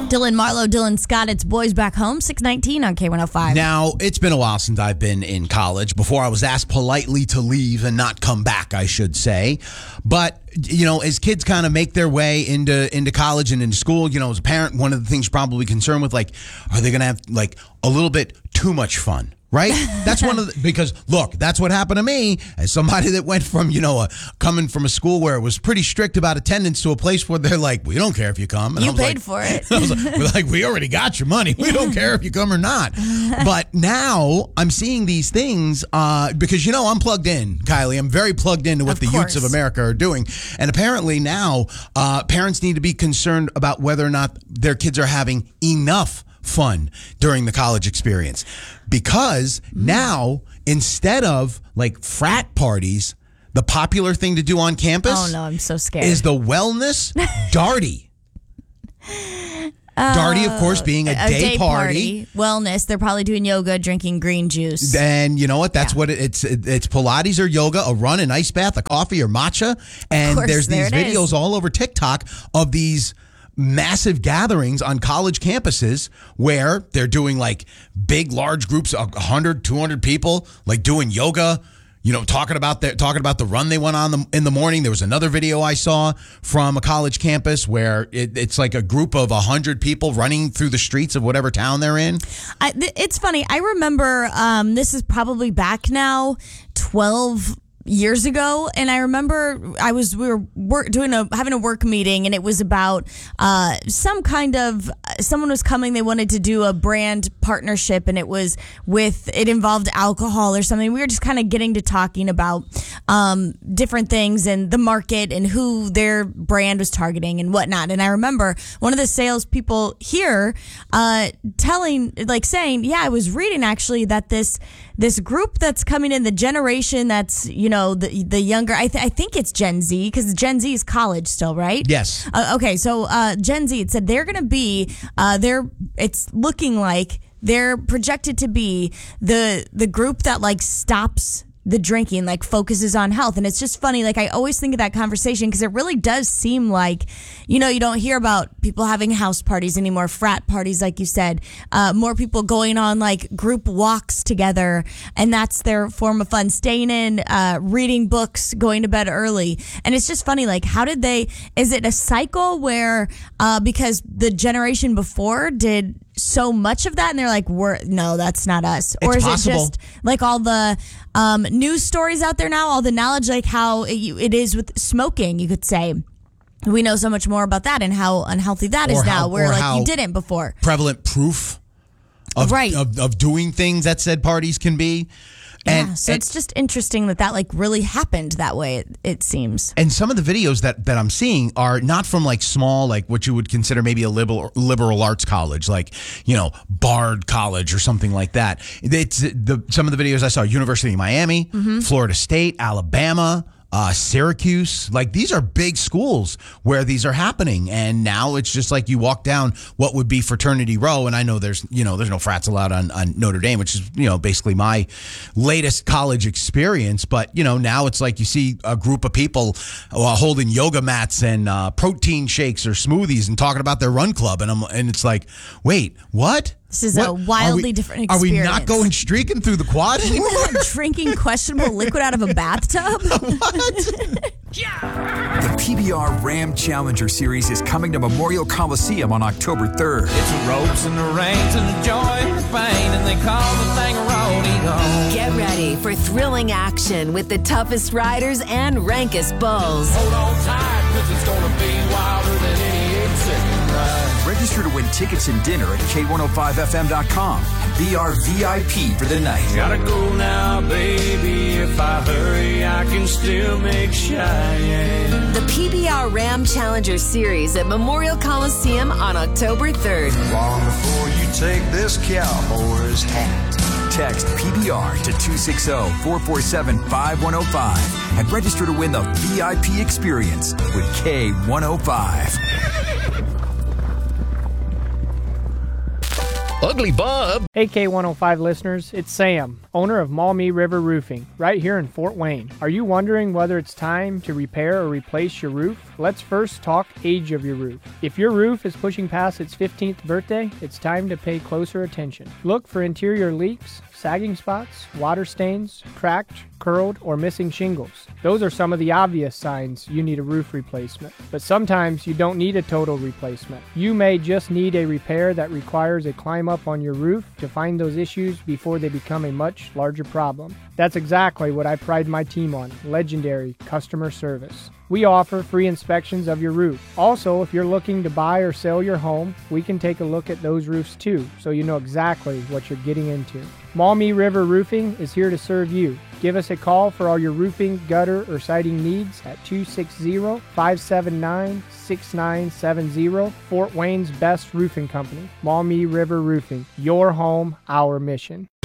Dylan Marlowe, Dylan Scott, it's Boys Back Home, 619 on K105. Now, it's been a while since I've been in college. Before I was asked politely to leave and not come back, I should say. But, you know, as kids kind of make their way into college and into school, you know, as a parent, one of the things you're probably concerned with, like, are they going to have, like, a little bit too much fun? Right? That's one of the, because look, that's what happened to me as somebody that went from, you know, coming from a school where it was pretty strict about attendance to a place where they're like, we don't care if you come. And you paid for it. I was like, we're like, we already got your money. We don't care if you come or not. But now I'm seeing these things because, you know, I'm plugged in, Kylie. I'm very plugged into what the youths of America are doing. And apparently now parents need to be concerned about whether or not their kids are having enough fun during the college experience, because now instead of like frat parties, the popular thing to do on campus, oh no, I'm so scared, is the wellness darty. Darty, of course, being a day party. Wellness. They're probably doing yoga, drinking green juice. And you know what? That's what it's Pilates or yoga, a run, an ice bath, a coffee or matcha. And there's these videos all over TikTok of these massive gatherings on college campuses where they're doing like big, large groups of 100, 200 people, like doing yoga, you know, talking about the run they went on in the morning. There was another video I saw from a college campus where it's like a group of 100 people running through the streets of whatever town they're in. It's funny. I remember this is probably back now 12 years ago, and I remember we were having a work meeting, and it was about some kind of, someone was coming, they wanted to do a brand partnership, and it involved alcohol or something. We were just kind of getting to talking about different things and the market and who their brand was targeting and whatnot. And I remember one of the salespeople here saying, yeah, I was reading actually that this group that's coming in, the generation that's, you know, the younger, I think it's Gen Z, because Gen Z is college still, right? Yes. Okay, so Gen Z, it said they're going to be, it's looking like they're projected to be the group that like stops the drinking, like focuses on health. And it's just funny, like I always think of that conversation because it really does seem like, you know, you don't hear about people having house parties anymore, frat parties, like you said, more people going on like group walks together, and that's their form of fun, staying in, reading books, going to bed early. And it's just funny, like is it a cycle where because the generation before did so much of that and they're like, no, that's not us? Or is possible. It just like all the news stories out there now, all the knowledge, like how it is with smoking, you could say. We know so much more about that and how unhealthy that is now, where like you didn't before. Prevalent proof of doing things that said parties can be. Yeah, so it's just interesting that like really happened that way, it seems. And some of the videos that I'm seeing are not from like small, like what you would consider maybe a liberal arts college, like, you know, Bard College or something like that. It's some of the videos I saw, University of Miami, Florida State, Alabama, Syracuse, like these are big schools where these are happening. And now it's just like you walk down what would be Fraternity Row, and I know there's no frats allowed on Notre Dame, which is, you know, basically my latest college experience. But, you know, now it's like you see a group of people holding yoga mats and protein shakes or smoothies and talking about their run club, and it's like, wait, what? This is a wildly different experience. Are we not going streaking through the quad anymore? We're not drinking questionable liquid out of a bathtub? What? The PBR Ram Challenger Series is coming to Memorial Coliseum on October 3rd. It's the ropes and the reins and the joy and the pain, and they call the thing a rodeo. Get ready for thrilling action with the toughest riders and rankest bulls. Hold on tight, because it's going to be wilder than any 8-second ride. Register to win tickets and dinner at K105FM.com and be our VIP for the night. Gotta go now, baby. If I hurry, I can still make Cheyenne. The PBR Ram Challenger Series at Memorial Coliseum on October 3rd. Long before you take this cowboy's hat. Text PBR to 260-447-5105 and register to win the VIP experience with K105. Ugly Bob. Hey K105 listeners, it's Sam, owner of Maumee River Roofing, right here in Fort Wayne. Are you wondering whether it's time to repair or replace your roof? Let's first talk age of your roof. If your roof is pushing past its 15th birthday, it's time to pay closer attention. Look for interior leaks, sagging spots, water stains, cracked, curled, or missing shingles. Those are some of the obvious signs you need a roof replacement. But sometimes you don't need a total replacement. You may just need a repair that requires a climb up on your roof to find those issues before they become a much larger problem. That's exactly what I pride my team on, legendary customer service. We offer free inspections of your roof. Also, if you're looking to buy or sell your home, we can take a look at those roofs too, so you know exactly what you're getting into. Maumee River Roofing is here to serve you. Give us a call for all your roofing, gutter, or siding needs at 260-579-6970. Fort Wayne's best roofing company, Maumee River Roofing. Your home, our mission.